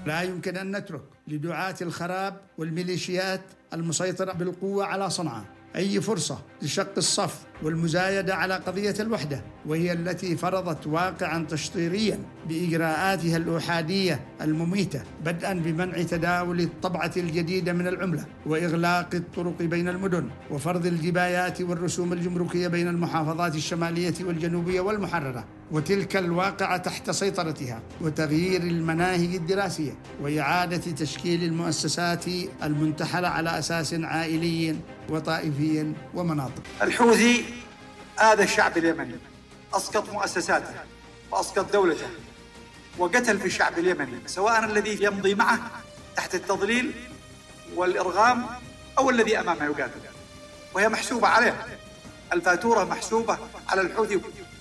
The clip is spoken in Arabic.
لا يمكن أن نترك لدعاة الخراب والميليشيات المسيطرة بالقوة على صنعاء أي فرصة لشق الصف والمزايدة على قضية الوحدة، وهي التي فرضت واقعا تشطيريا بإجراءاتها الأحادية المميتة، بدءا بمنع تداول الطبعة الجديدة من العملة وإغلاق الطرق بين المدن وفرض الجبايات والرسوم الجمركية بين المحافظات الشمالية والجنوبية والمحررة، وتلك الواقعة تحت سيطرتها، وتغيير المناهج الدراسية وإعادة تشكيل المؤسسات المنتحلة على أساس عائلي وطائفي ومناطق. الحوثي آذى الشعب اليمني، أسقط مؤسساته وأسقط دولته وقتل في الشعب اليمني، سواء الذي يمضي معه تحت التضليل والإرغام أو الذي أمامه يقاتل، وهي محسوبة عليه، الفاتورة محسوبة على الحوثي